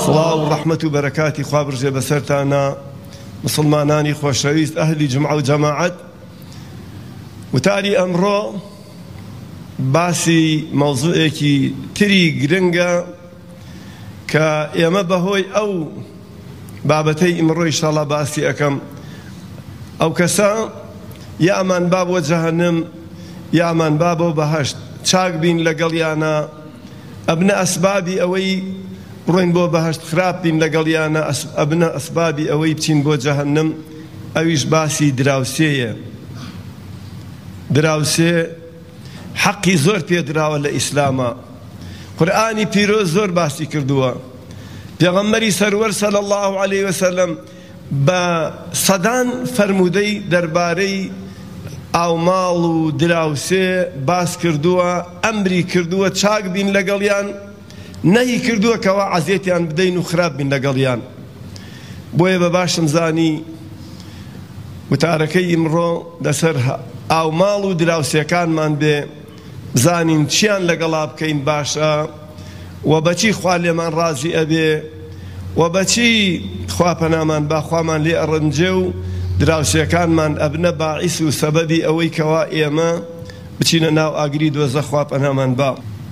سڵاو و ڕەحمەت و بەرەکاتی خوا بڕژێ بەسەرتانە مسلمانانی خۆشەویست ئەهلی جمعە و جەماعەت. وتاری ئەمڕۆ باسی مەوزوعێکی تری گرنگە کە ئێمە بەهۆی ئەو بابەتەی ئیمڕۆ ئینشاڵڵا باسی ئەەکەم. ئەو کەسە یا ئەمان با بۆ جەهەنم یا ئەمان با بۆ بەهەشت، چاک بین لەگەڵیانە، ئەبنە ئەسبابی ئەوەی بڕۆین بۆ بەهەشت، خراپ بین لەگەڵیانە ئەبنە ئەسبابی ئەوەی بچین بۆ جەهەنم. ئەویش باسی دراوسێیە. دراوسێ حەقی زۆر پێدراوە لە ئیسلامە. قورئانی پیرۆز زۆر باسی کردووە. پێغەمبەری سەروەر صلی الله علیه وسلم بە سەدان فەرموودەی دەربارەی ئاوماڵ و دراوسێ باس کردووە، ئەمری کردووە چاک بین لەگەڵیان، نەهی کردووە کەوا عەزیەتیان بدەین و خراپ بین لەگەڵیان. بۆیە بە باشم زانی وتارەکەی ئیمڕۆ لەسەر ئاوماڵ و دراوسێکانمان بێ، بزانین چیان لەگەڵا بکەین باشە و بەچی خوا لێمان ڕازی ئەبێ و بەچی خوا پەنامان با خوامان لێ ئەڕەنجێ و دراوسێکانمان ئەبنە باعیس و سەبەبی ئەوەی کەوا ئێمە بچینە ناو ئاگری دۆزە. خوا پەنامان با.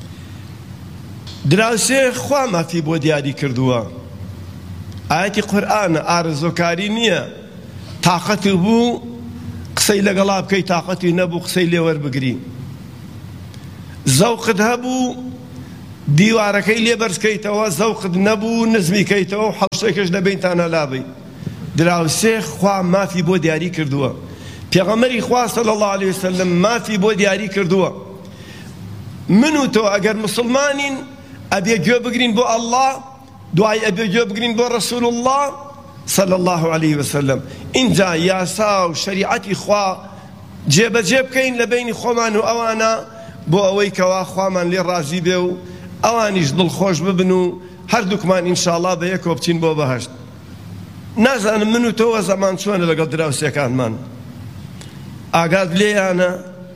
دراوسێ خوا مافی بۆ دیاری کردووە. ئاەتی قورئانە، ئارزۆکاری نییە. تاقەتی بوو قسەی لەگەڵا بکەی، تاقەتی نەبوو قسەی لێ وەربگری. زەوقت هەبوو دیوارەکەی لێ بەرزکەیتەوە، زەوقت نەبوو نزمیکەیتەوە و حەوشێکش لەبینتانە لابی. دراوسێ خوا مافی بۆ دیاری کردووە. پێغەمبەری خوا صلی الله علیه وسلم مافی بۆ دیاری کردووە. من و تۆ ئەگەر مسلمانین ئەبێ گوێ بگرین بۆ ئەڵڵا، دوای ئەبێ گوێ بگرین بۆ ڕەسوول الله صلی الله علیه وسلم. اینجا یاسا و شریعەتی خوا جێبەجێ بکەین لە بینی خۆمان و ئەوانە بۆ ئەوەی کەوا خوامان لێ ڕازی بێ و ئەوانیش دڵخۆش ببن و هەردووکمان ئینشاءڵڵا بە یەکەوە بچین بۆ بەهەشت. نازانم من و تۆ زەمان چۆنە لەگەڵ دراوسێکانمان، ئاگات لێیانە؟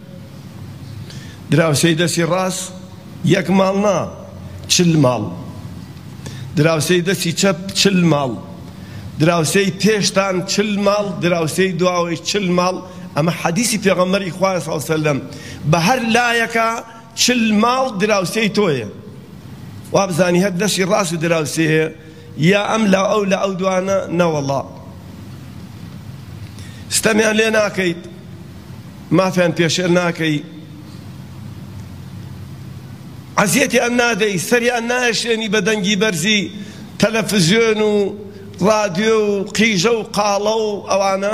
دراوسێی دەستی ڕاست یەک ماڵ نا، 40 ماڵ. دراوسێی دەستی چەپ 40 ماڵ. دراوسێی پێشتان 40 ماڵ، دراوسێی دواوەی 40 ماڵ. ئەمە حەدیسی پێغەمبەری خوا صلی الله علیه وسلم بە هەر لایەکە 40 ماڵ دراوسێی تۆیە. وا بزانی هەر دەستی ڕاست و دراوسێیە یا ئەم لا ئەو لە ئەو دوانە نەوەڵا. ستەمیان لێ ناکەیت، مافیان پێشێل ناکەی، عەزیەتیان نادەی، سەریان نایشێنی بە دەنگی بەرزی تەلەڤیزیۆن و ڕادیۆ و قیژە و قاڵە و ئەوانە.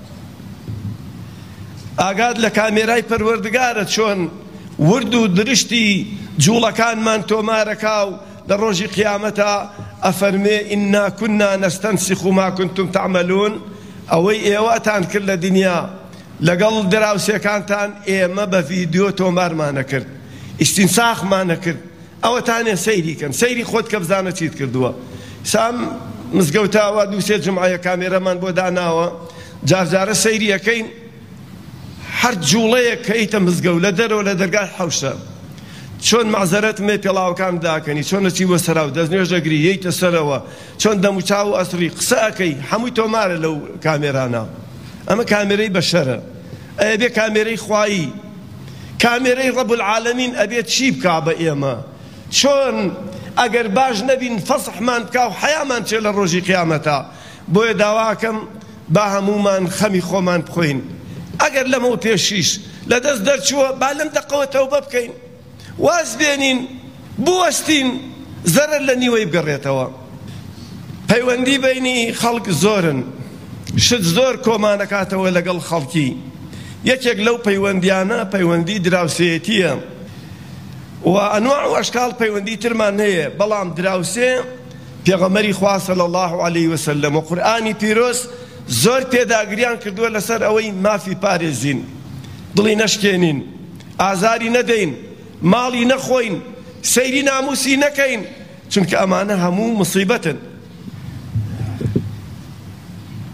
ئاگات لە کامێرای پەروەردگارە چۆن ورد و درشتی جوڵەکانمان تۆمارەکا و لە ڕۆژی قیامەتە ئەفەرمێ ئینا کنا نەستەنسخ ما کنتم تعملون. ئەوەی ئێوەتان کرد لە دنیا لەگەڵ دراوسێکانتان ئێمە بە ڤیدیۆ تۆمارمانە کرد، ئیستینساخمانە کرد. ئەوەتانێ سەیریکەن، سەیری خۆت کە بزانە چیت کردووە. سام مزگەوتاوە دووسێ جمعەیە کامێرەمان بۆ داناوە، جارجارە سەیری ئەەکەین، هەر جوڵەیەک کە ئیتە مزگەوت لە دەرەوە لە دەرگای حەوشە چۆن مەعزەرەت مێ پێڵاوەکان داکەنی، چۆن نەچی بۆ سەراو دەستنوێژ دەگری یەیتە سەرەوە، چۆن دەموچاو و ئەسری قسە ئەەکەی، هەمووی تۆمارە لەو کامێرانە. ئەمە کامێرەی بەشەرە، ئەبێ کامێرەی خوایی، کامێرەی ڕەب العالەمین ئەبێت چی بکا بە ئێمە؟ چۆن ئەگەر باش نەبین فەسحمان بکا و حەیامان چێ لە ڕۆژی قیامەتە. بۆیە داواکەم با هەمومان خەمی خۆمان بخۆین. ئەگەر لەمە پێشیش لە دەست دەرچووە با لەم دەقەوە تەوبە بکەین، واز بێنین، بوەستین، زەرەر لە نیوەی بگەڕێتەوە. پەیوەندی بینی خەڵک زۆرن، شت زۆر کۆمانەکاتەوە لەگەڵ خەڵکی. یەکێک لەو پەیوەندیانە پەیوەندی دراوسێتیە و ئەنواع و ئەشکال پەیوەندی ترمان هەیە، بەڵام دراوسێ پێغەمبەری خوا صلی الله علیه وسلم و قورئانی پیرۆز زۆر پێداگریان کردووە لەسەر ئەوەی مافی پارێزین، دڵی نەشکێنین، ئازاری نەدەین، ماڵی نەخۆین، سەیری ناموسی نەکەین، چونکە ئەمانە هەموو مصیبەتن.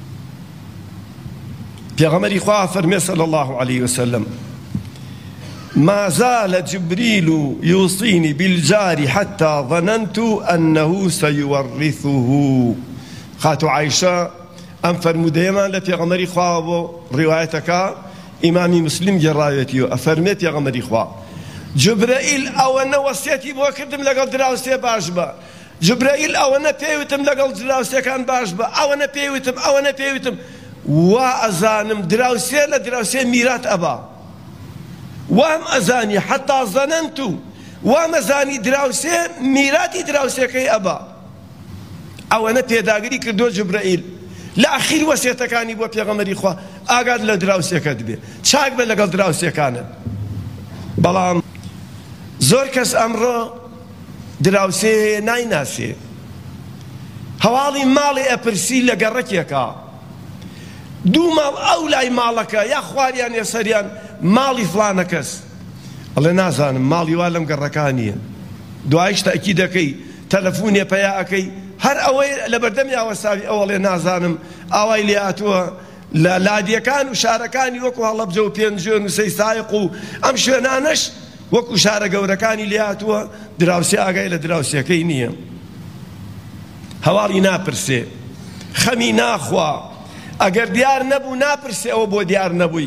پێغەمبەری خوا فەرمێ صلی الله علیه وسلم ما زال جبريل يوصيني بالجار حتى ظننت أنه سيورثه. خاتو عائشة أم فرموديما لفي غمري خواه روايتك إمامي مسلم جرايتيو أفرميت يا غمري خواه جبرائيل أولا وصيتي بو كردم لقل دراوسي باشبا جبرائيل أولا بيوتم لقل دراوسي كان باشبا أولا بيوتم وأزانم دراوسي لدراوسي ميرات أبا وام أزاني حتى ظننت وام أزاني دراوسي ميراتي دراوسي كي أبا أولا بيداغري كردو جبرائيل لا أخير وصيتا كاني بو بيغمري خواه ئاگاد لە دراوسێکەت بێ چاک بە لەگەڵ دراوسێکانت. بەڵام زۆر کەس ئەمڕۆ دراوسێ هەیە نایناسێ هەواڵی ماڵی ئەپرسی لە گەڕەکێکە دوو ماڵ ئەو لای ماڵەکە یا خواریان یا سەریان ماڵی فلانە کەس ئەڵێ نازانم ماڵی وا لەم گەڕەکانیە دوایش تەئکید دەکەی تەلەفۆنێ پەیا ئەکەی هەر ئەوەی لە بەردەمی ئاوەساوی ئەوەڵێ نازانم ئاوای لێ هاتووە لە لادیەکان و شارەکانی وەکو هەڵەبجە و پێنجێن و سەیسایق و ئەم شوێنانەش وەکو شارە گەورەکانی لێ هاتووە دراوسێ ئاگای لە دراوسێکەی نییە هەواڵی ناپرسێ خەمی ناخوا ئەگەر دیار نەبوو ناپرسێ ئەوە بۆ دیار نەبووی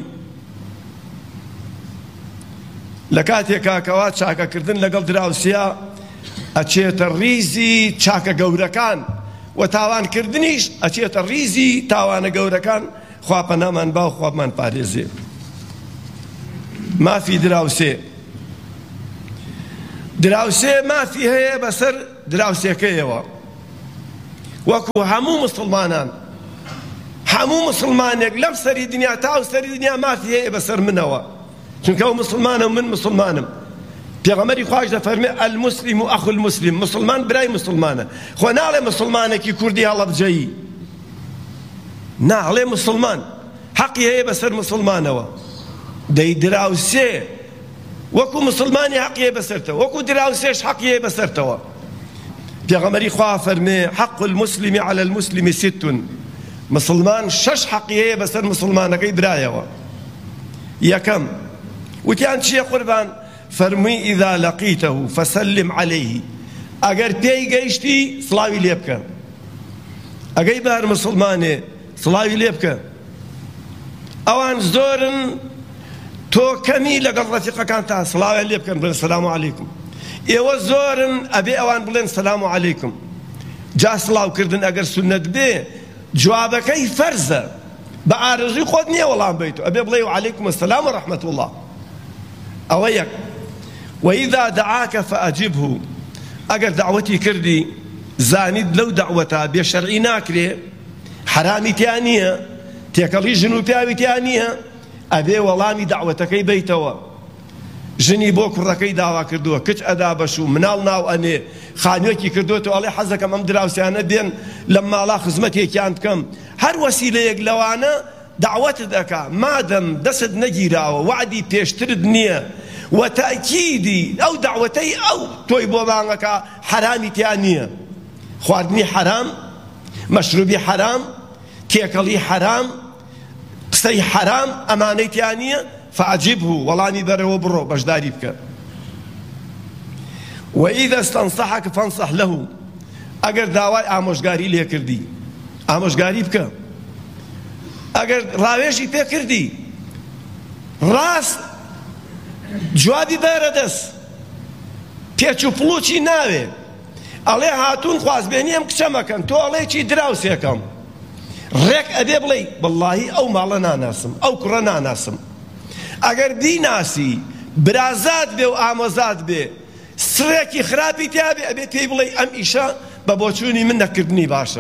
لە کاتێکا کەوا چاکەکردن لەگەڵ دراوسێ ئەچێتە ریزی چاکە گەورەکان و تاوانکردنیش ئەچێتە ریزی تاوانە گەورەکان خوا پەنامان با و خوابمان پارێزێ. مافی دراوسێ مافی هەیە بەسەر دراوسێکەیەوە وەکو هەموو مسڵمانان هەموو مسڵمانێک لەم سەری دنیا تا و سەری دنیا مافی هەیە بەسەر منەوە چونکە ئەو مسڵمانە و من مسڵمانم. پێغەمبەری خواش دەفەرمێ المسلم ئەخو المسلم مسلمان برای مسلمانە خۆ ناڵێ مسلمانێکی کوردی هەڵەبجەیی ناڵێ مسلمان حەقی هەیە بەسەر مسلمانەوە دەی دراوسێ وەکو مسلمانی حەقی هەیە بەسەرتەوە وەکو دراوسێش حەقی هەیە بەسەرتەوە. پێغەمبەری خوا فەرمێ حەق المسلم على المسلم ست مسلمان شەش حەقی هەیە بەسەر مسلمانەکەی برایەوە. یەکەم وتیان چییە قوربان؟ فەرمووی ئیذا لەقیتەه فەسەلم عەلەیه ئەگەر پێی گەیشتی سڵاوی لێ بکە ئەگەی بە هەر مسڵمانێ سڵاوی لێ بکە. ئەوان زۆرن تۆ کەمی لەگەڵ ڕەفیقەکان تا سڵاویان لێ بکەن بڵێن سەلام عەلەیکم ئێوە زۆرن ئەبێ ئەوان بڵێن سەلام عەلەیکم. جا سڵاوکردن ئەگەر سونەت بێ جوابەکەی فەرزە بە ئارەزووی خۆت نییە وەڵام بیتەوە ئەبێ بڵێ وعەلەیکم السەلام وەڕەحمەت الله. ئەوە یەک. وإذا دعاك فأجبه ئەگەر دعوەتی کردی زانیت لەو دعوەتە بێشەرعی ناکرێ حرامی تیا نییە تێکەڵی ژن و پیاوی تیا نییە ئەبێ وەڵامی دعوەتەکەی بیتەوە. ژنی بۆ کوڕەکەی داوا کردووە کچ ئەدا بەش و مناڵ ناو ئەنێ خانوێکی کردوێتەوە ئەڵێ حەزەکەم ئەم دراوسیانە بێن لەم ماڵا خزمەتێکیان بکەم هەر وەسیلەیەک لەوانە دعوەتت دەکا مادەم دەست نەگیراوە وعدی پێشترت نییە و تەئکیدی ئەو دعوەتەی ئەو تۆی بۆ مانگەکە حرامی تیا نییە خواردنی حرام مەشروبی حرام تێکەڵی حرام قسەی حرام ئەمانەی تیا نییە فأجبه وەڵامی بەرەوە بڕۆ بەشداری بکە. وإذا استنصحك فانصح له ئەگەر داوای ئامۆژگاری لێ کردی ئامۆژگاری بکە. ئەگەر ڕاوێژی پێ کردی ڕاست جوابی بەرە دەست پێچ و پڵوچی ناوێ ئەڵێ هاتوون خوازبێنیم کچەمەکەن تۆ ئەڵێ چی دراوسێکەم ڕێک ئەبێ بڵێ وەڵڵاهی ئەو ماڵە ناناسم ئەو کوڕە ناناسم. ئەگەر بیناسی برازات بێ و ئامۆزات بێ سڕێکی خراپی تیا بێ ئەبێ پێی بڵێ ئەم ئیشە بە بۆچوونی من نەکردنی باشە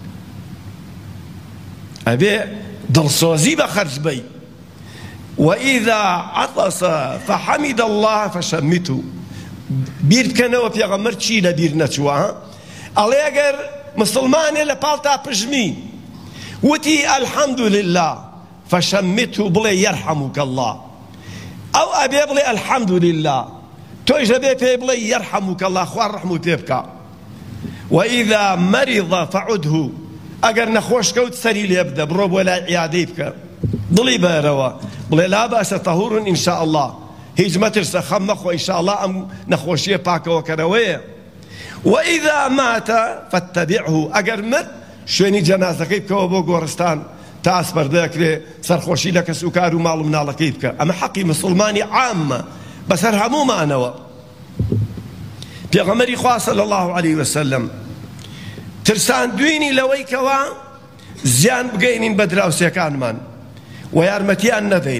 ئەبێ دڵسۆزی بە خەرج بەی. وإذا عطس فحمد الله فشمته بیر بکەنەوە پێغەمبەر چی لە بیر نەچووە ئەڵێ ئەگەر مسڵمانێ لە پاڵتا پژمی وتی الحەمد لله فشمته بڵێ يرحمك الله ئەو ئەبێ بڵێ الحەمد لله تۆیش ئەبێ پێ بڵێ يرحمك الله خوا ڕەحم پێ بکە. وإذا مرض فعده ئەگەر نەخۆش کەوت سەری لێ بدە بڕۆ بۆ لای عیادەی بکە دڵی بەرەوە بڵێ لا بەسە تەهور إن شاء الله هیچ مەترسە خەم مەخۆ ئینشاءڵڵا ئەم نەخۆشیە پاکەوەکەرەوەیە. وإذا مات فاتبعه ئەگەر مرد شوێنی جەنازەکەی بکەوە بۆ گۆڕستان تا ئاسپەردەکرێ سەرخۆشی لە کەس و کار و ماڵ و مناڵەکەی بکە. ئەمە حەقی مسلمانی عامە بەسەر هەموومانەوە. پێغەمبەری خوا صلی الله علیه وسلم ترساندوینی لەوەی کەوا زیان بگەینین بە دراوسێکانمان و یارمەتیان نەدەین.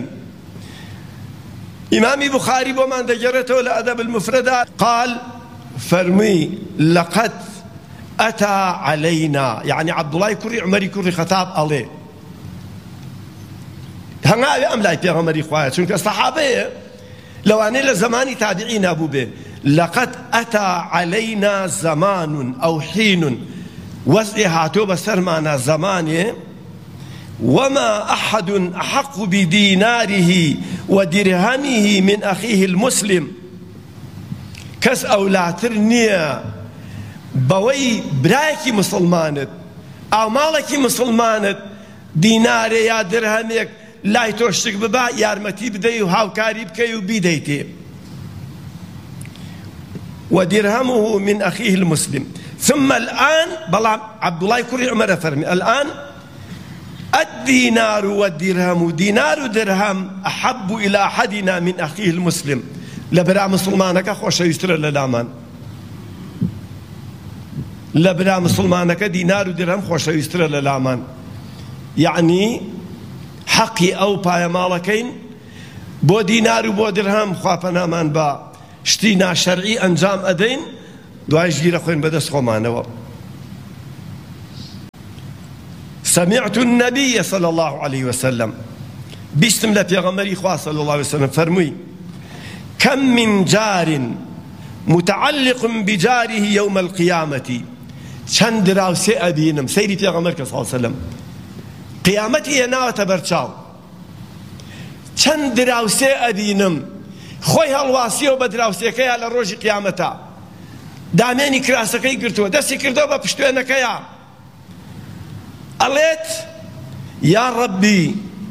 ئیمامی بوخاری بۆمان دەگەڕێتەوە لە ئەدەب المفردە قال فەرمووی لەقەد ئەتا عەلەینا، یعنی عەبدوڵای کوڕی عومەری کوڕی خەتاب ئەڵێ هەنگاوی ئەم لای پێغەمبەری خوایە چونکە سەحابەیە لەوانەیە لە زمانی تابعین نەبوو بێ. لەقەد ئەتا عەلەینا زەمان ئەو حین وەزعی هاتۆ بەسەرمانە زەمانێ وما أحد أحق بديناره ودرهمه من أخيه المسلم كس أولاتر نية بوي برايكي مسلمانت أو مالكي مسلمانت ديناري يا درهمك لا يتوشتك ببا يارمتي بدي وهاو كاريب كي وبيديتي ودرهمه من أخيه المسلم. ثم الآن بلا عبد الله كري عمر فرمي الآن الدينار والدرهم دينار ودرهم أحب إلى أحدنا من أخيه المسلم. لبرا مسلمانك خوش يستر للامان، لبرا مسلمانك دينار ودرهم خوش يستر للامان. يعني حقي أو باي مالكين بو دينار وبو درهم خوافنا من با شتينا شرعي أنجام أدين دوای ژگیرە خۆین بەدەست خۆمانەوە. سمعت النبي صلى الله عليه وسلم بیستم لە پێغەمبەری خوا صلى الله عليه وسلم فەرمووی كم من جار متعلق بجاره يوم القيامة چەند دراوسێ ئەبینم سەیری پێغەمبەر کە صلى الله عليه وسلم قیامەتی هێناوەتە بەرچاو چەند دراوسێ ئەبینم خۆی هەڵواسیەوە بە دراوسێکەیە لە ڕۆژی قیامەتە دامێنی کراسەکەی گرتووە دەستی کردەوە بە پشتوێنەکەیە ئەڵێت یا ڕەبی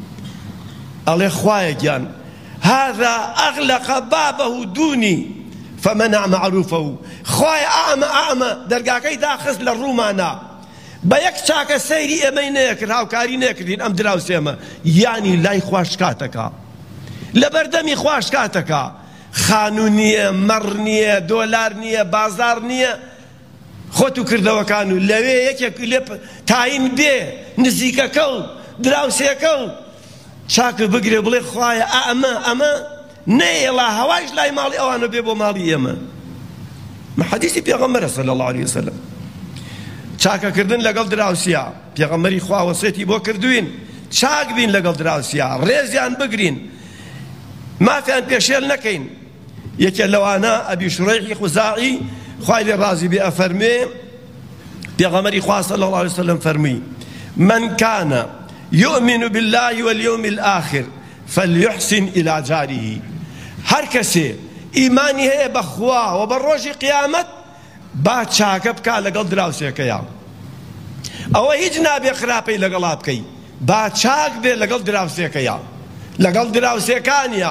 ئەڵێ خوایە گیان هذا أغلق بابه دوني فمنع معروفه خوایە ئەمە دەرگاکەی داخست لە ڕوومانە بە یەک چاکە سەیری ئێمەی نەیەکرد هاوکاری نەکردین ئەم دراوسێمە یانی لای خوا شکاتەکە لە بەردەمی خوا شکاتەکە خانوو نییە مەڕ نییە دۆلار نییە بازار نییە خۆت و کردەوەکان و لەوێ یەکێک لێ تاین بێ نزیکەکە و دراوسێکە و چاکە بگرێ بڵێ خوایە ئەمە نەیەڵا هەوایش لای ماڵی ئەوانە بێ بۆ ماڵی ئێمە. حەدیسی پێغەمبەرە صلی الله عليه وسلم چاکەکردن لەگەڵ دراوسیا پێغەمبەری خوا وەسیەتی بۆ کردوین چاک بین لەگەڵ دراوسیا ڕێزیان بگرین مافیان پێشێل نەکەین. یەکێ لەوانە ئەبی شوڕەیحی خوزاعی خوای لێ ڕازی بێ ئەفەرمێ پێغەمبەری خوا صلی الله عليه وسلم فەرمووی من كان يؤمن بالله واليوم الآخر فليحسن إلى جاره. هەر کەسێ ئیمانی هەیە بەخوا و بە ڕۆژی قیامەت با چاکە بکا لەگەڵ دراوسێکەیە ئەوە هیچ نابێ خراپەی لەگەڵا بکەی با چاک بێ لەگەڵ دراوسێکەیە لەگەڵ دراوسێکانیە.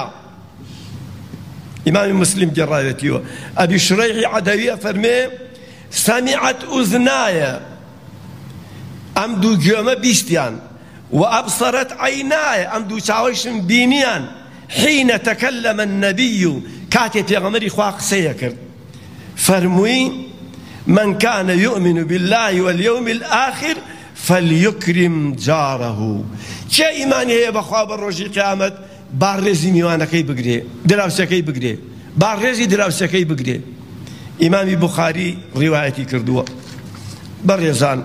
ئیمامی مسلم گێڕایەتیوە ئەبی شوڕەیحی عەدەویە فەرمێ سەمیعەت ئوزنایە ئەم دوو گوێمە بیستیان وأبصرت عيناي أم دو چاوشم بينيان حين تكلم النبي كاتي پیغمبری خوا قسەیە کرد فرمووی من كان يؤمن بالله واليوم الآخر فليكرم جاره. چه ایمانی هەیە بەخوا بە ڕۆژی قیامەت با ڕێزی میوانەکەی بگرێ دراوسەکەی بگرێ با ڕێزی دراوسەکەی بگرێ. ئیمامی بوخاری ڕیوایەتی کردووە. بەڕێزان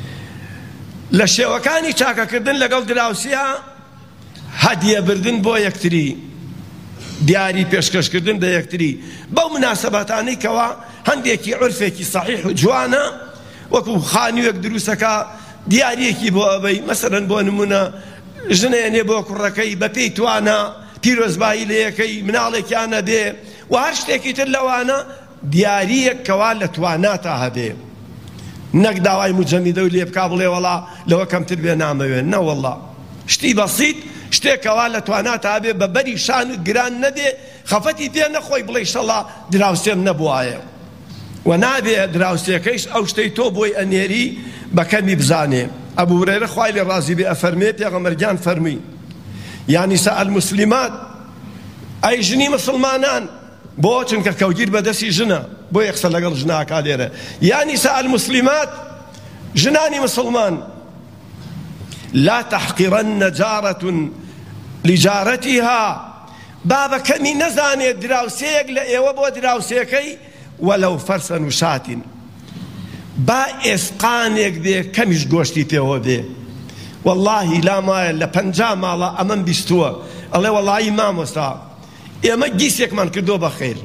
لە شێوەکانی چاکەکردن لەگەڵ دراوسیا هەدیە بردن بۆ یەکتری دیاری پێشکەشکردن بە یەکتری بەو مناسەبەتانەی کەوا هەندێکی عورفێکی سەحیح و جوانە وەکو خانوویەک دروستەکە دیارەکی بۆ ئەوەی مەسەلەن بۆ نمونە ژنێنێ بۆ کوڕەکەی بە پێی توانە پیرۆزبایی لە یەکەی مناڵێکیانە بێ و هەر شتێکی تر لەوانە دیاریەک کەوا لە تواناتە هەبێ نەک داوای مجەمیدە و لێ بکا بڵێ وەڵا لەوە کەمتر بێ نامەوێن نەوەڵا شتی بەسیط شتێکەوە لە تواناتە بێ بە بەری شانت گران نەبێ خەفەتی پێ نەخۆی بڵێ ئیشەڵڵا دراوسێم نەبوایە و نابێ دراوسێکەیش ئەو شتەی تۆ بۆی ئەنێری بە کەمی بزانێ. ئەبوو هورەیرە خوای لێ ڕازی بێ ئەفەرمێ پێغەمبەرگیان فەرمووی یا نیساء المسلمات ئەی ژنی مسلمانان بۆ چونکە کەوگیر بەدەستی ژنە بۆ یەکسە لەگەڵ ژناکا لێرە یا نیساء المسلمات ژنانی مسلمان لا تحقرن جارة لجارتها بابا كمي نزاني دراوسيك لأيوه بو دراوسيكي ولو فرسن وشات با اسقانيك بي كمش قوشتي تيوه بي والله لا ما لپنجا مالا امن بيستوه الله والله امام وستا اما جيسيك من كردو بخير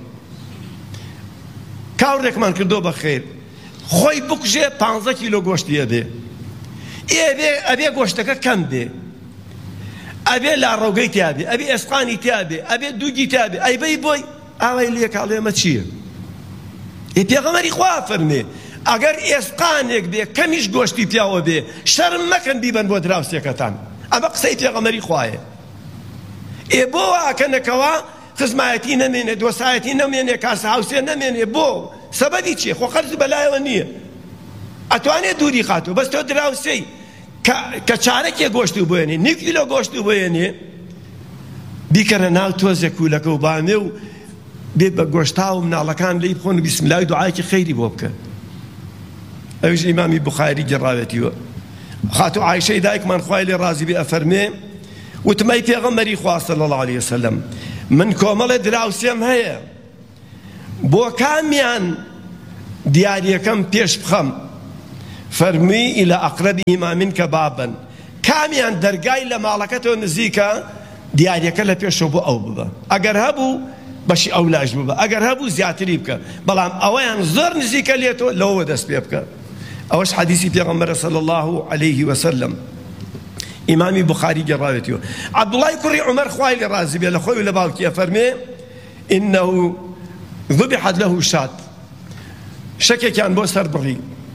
كاورك من كردو بخير خوي بكجي 15 كيلو قوشتي بي ئەبێ گۆشتەکە کەم بێ ئەبێ لاڕۆگەی تیابێ ئەبێ ئەسقانی تیابێ ئەبێ دووگی تیابێ ئەیبەی بۆی ئاوای لێ کاڵێمە چییە؟ پێغەمبەری خوا فەرمێ ئەگەر ئێسقانێک بێ کەمیش گۆشتی پیاوە بێ شەرم مەکەن بیبەن بۆ دراوسێکەتان ئەمە قسەی پێغەمبەری خوایە. بۆ ئاکەنەکەوە خزمایەتی نەمێنێ دۆسایەتی نەمێنێ کاسە هاوسێ نەمێنێ بۆ سەبەبی چییە؟ خۆ قەرز بەلایەوە نییە ئەتوانێت دووری خاتوو بەس تۆ دراوسەی کە چارەکێ گۆشتی بۆێنێ نیو کیلۆ گۆشتی بۆێنێ بیکەنە ناو تۆزێک کوولەکە و بامێ و بێت بە گۆشتا و مناڵەکان لی بخۆن و بیسملای دوعایەکی خەیری بۆ بکە. ئەویش ئیمامی بوخاری گەڕاوێتیوە خاتوو عایشەی دایکمان خوای لێ ڕازی بێ ئەفەرمێ وتمەی پێغەمبەری خوا صلی الله علیه وسلم من کۆمەڵێ دراوسێم هەیە بۆ کامیان دیاریەکەم پێش بخەم فەرمی إلى أقربهما منك بابا کامیان دەرگای لە ماڵەکەتەوە نزیکە دیارەکە لە پێشەوە بۆ ئەو ببە ئەگەر هەبوو بەشی ئەو لاش ببە ئەگەر هەبوو زیاتری بکە بەڵام ئەوەیان زۆر نزیکە لێتەوە لەوە دەست پێ بکە. ئەوەش حەدیثی پێغەمبەرە صلی الله عليه وسلم ئیمامی بوخاری گەڕاوێتیوە. عەبدوڵای کوڕی عومەر خوای لێ ڕازی بێ لە خۆی و لە باوکیە فەرمێ إنه ذبحت له شاة شەکێکیان بۆ سەر بڕی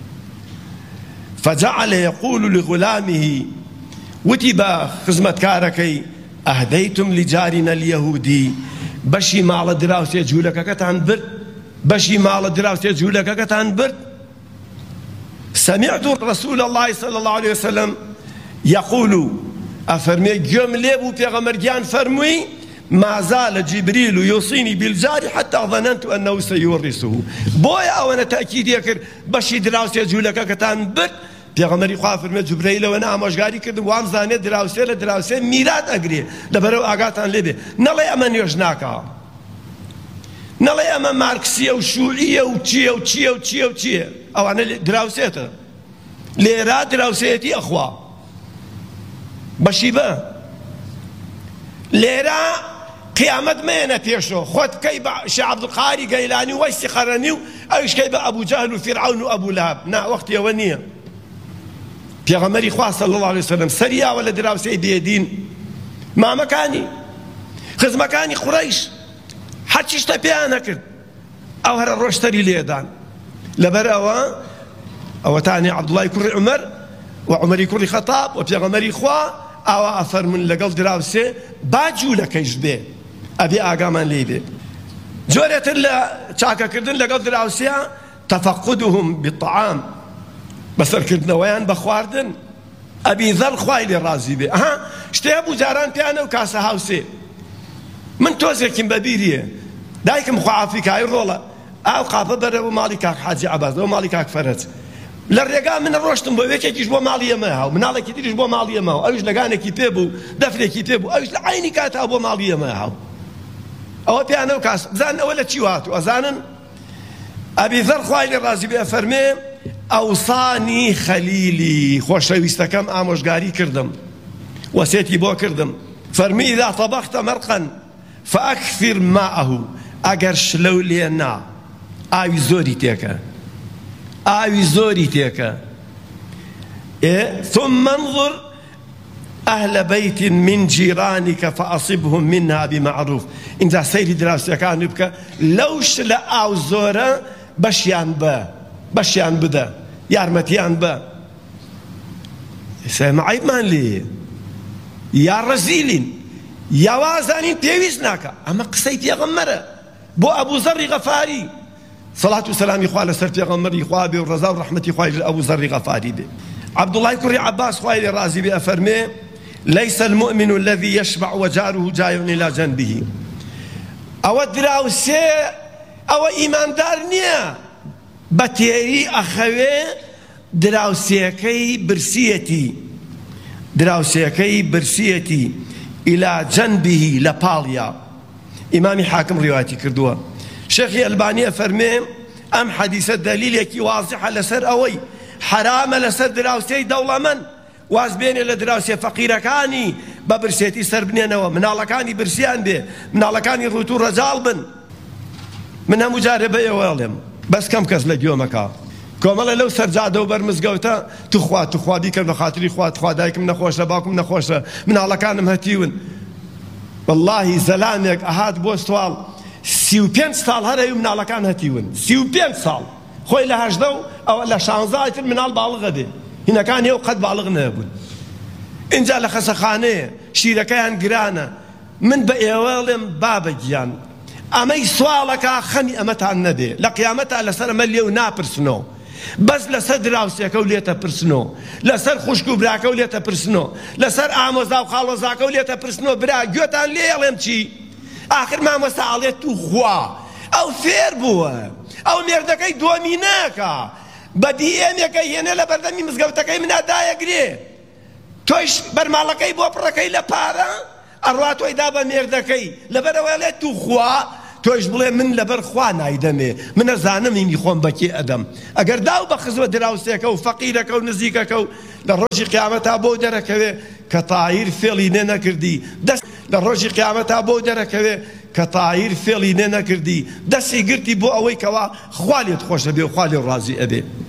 فجعل يقول لغلامه وتبا خزمت كاركي أهديتم لجارنا اليهودي بشي مال دراوسي جولك كتان برد بشي مال دراوسي جولك كتان برد سمعت رسول الله صلى الله عليه وسلم يقول أفرمي جم ليبو بيغمرجان فرمي ما زال جبريل يوصيني بالجار حتى ظننت أنه سيورثه بويا أو تأكيد يكر بشي دراوسي جولك كتان برد پێغەمبەری خوا فەرمێ جوبرەیلەوە ئامۆژگاری کردم وام زانێت دراوسێ لە دراوسێ میرات ئەگرێ لەبەرەوە ئاگاتان لێبێ نەڵێ ئەمە نوێژ ناکەوە نەڵێ ئەمە مارکسیە و شوعیە و چییە و چییە و چییە و چییە ئەوانە دراوسێتە لێرە دراوسێتی ئەخوا بەشی بە لێرە قیامەت مێنە پێشەوە خۆت بکەی بە شێخ عەبدولقاهیری گەیلانی و وەیسی قەرەنی و ئەویش کەی بە ئەبوو جەهل و فیرعەون و ئەبوو لەهەب نا وەختیەوە نییە. پێغەمبەری خوا صلی الله علیه وسلم سەریاوە لە دراوسەی بێدین مامەکانی خزمەکانی قوڕەیش هەرچی شتە پێیان نەکرد ئەو هەرە ڕۆشتەری لێدان لەبەر ئەوە تانی عەبدوڵای کوڕی عومەر و عومەری کوڕی خەتاب و پێغەمبەری خوا ئاوا ئەفەرمون لەگەڵ دراوسێ با جوولەکەیش بێ ئەبێ ئاگامان لێ بێ. جۆرێتر لە چاکەکردن لەگەڵ دراوسێ تەفەقودهم بالطعام بەسەرکردنەوەیان بە خواردن. ئەبی ذەر خوای لێ ڕازی بێ ئەها شتەیە بوو جاران پیانە و کاسە هاوسێ من تۆزێکیم بەبیریە دایکم خوا ئافریکایی ڕۆڵە ئاو قاپە بەرەوە ماڵی کاک حاجی عەباس ئەوە ماڵی کاک فەرەج لە ڕێگا من ڕۆشتم بۆ یەکێکیش بۆ ماڵی ئێمە هاو مناڵێکی تریش بۆ ماڵی ئێمە هاو ئەویش لەگانێکی پێ بوو دەفرێکی پێ بوو ئەویش لە عینی کاتا بۆ ماڵی ئێمە هاو ئەوە پیانە و کاس بزانن ئەوە لە چی هاتوو ئەزانن ئەبی ذەر خوای لێ ڕازی بێ فەرمێ ئەوسانی خەلیلی خۆشەویستەکەم ئامۆژگاری کردم وەسێتی بۆ کردم فەرمی ئیذا طەبەختە مەرقەن فەئەکثر ماءەه ئەگەر شلەو لێ نا ئاوی زۆری تێکە ئاوی زۆری تێکە ثم انظر أهل بيت من جيرانك فأصبهم منها بمعروف إنجا سيري دراوسەکان بکە لەوش لە ئاو زۆرە بەشیان بدە یارمەتیان بە سەمە عەیبمان لێیە یا ڕەزیلین یا وازانین پێویست ناکە. ئەمە قسەی پێغەمبەرە بۆ ئەبوو زەڕی غەفاری سەڵات و سەلامی خوا لەسەر پێغەمبەری خوا بێ و ڕەزا و ڕەحمەتی خوای لە ئەبوو زەڕی غەفاری بێ. عەبدوڵای کوڕی عەباس خوای لێ ڕازی بێ ئەفەرمێ ليس المؤمن الذي يشبع وجاره جائع إلى جنبه. ئەوە دراوسێ ئەوە ئیماندار نییە بە تێری ئەخەوێ دراوسێکەی برسیەتی إلى جنبه لە پاڵیا. ئیمامی حاکم ڕیواەتی کردووە. شێخی ئەلبانی ئەفەرمێ ئەم حەدیسە دەلیلێکی وازحە لەسەر ئەوەی حرامە لەسەر دراوسێی دەوڵەمەند واز بێنێ لە دراوسێ فەقیرەکانی بە برسێتی سەر بنێنەوە، مناڵەکانی برسیان بێ، مناڵەکانی ڕوت و ڕەجاڵ بن. من هەموو جارێ بە ئێوەڵێم بەس کەم کەس لە گوێمەکە کۆمەڵە لەو سەرجادە و بەرمزگەوتە توخوا بیکەم لە خاتری خوا دایکم نەخۆشە باوکم نەخۆشە مناڵەکانم هەتیون. واللهی زەلامێک ئەهات بۆ سوال 35 ساڵ هەرەوی مناڵەکان هەتیون 35 ساڵ خۆی لە 18 و ئەوە لە 16 تر مناڵ باڵغە بێ هینەکان ێو قەت باڵغ نەبوون. اینجا لە خەسەخانەیە شیرەکەیان گرانە. من بە ئێوەڵێم بابەگیان ئەمەی سواڵەکە خەمی ئەمەتان نەبێ لە قیامەتە لەسەر ئەمە لێو ناپرسنەوە بەس لەسەر دراوسێکە و لێتە پرسنەوە، لەسەر خوشک و براکە و لێتە پرسنەوە، لەسەر ئامۆزا و خاڵۆزاکە و لێتە پرسنەوە. برا گوێتان لێڵێم چی؟ ئاخر مامۆستا ئەڵێت تو خوا ئەو فێر بووە ئەو مێردەکەی دۆمینەکە بە دیئێمێکە هێنێ لە بەردەمی مزگەوتەکەی منە دایەگرێ تۆیش بەرماڵەکەی بۆ پڕەکەی لە پارە ئەڕوا تۆی دا بە مێردەکەی لەبەرەوە لێت تو خوا تۆیش بڵێ من لەبەر خوا نایدەمێ منە زانم هیمی خۆم بەکێ ئەدەم. ئەگەر داو بە خزمە دراوسێکە و فەقیرەکە و نزیکەکە و لە ڕۆژی قیامەتا بۆ دەرەکەوێ کە تایر فێڵی نێ نەکردی دەست لە ڕۆژی قیامەتا بۆ دەرەکەوێ کە تایر فێڵی نێ نەکردی دەستی گرتی بۆ ئەوەی کەوا خوا لێت خۆشە بێ و خوا لێ ڕازی ئەبێ.